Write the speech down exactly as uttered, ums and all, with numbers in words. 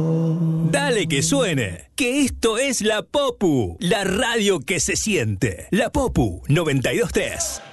Dale que suene, que esto es La Popu, la radio que se siente. La Popu noventa y dos punto tres.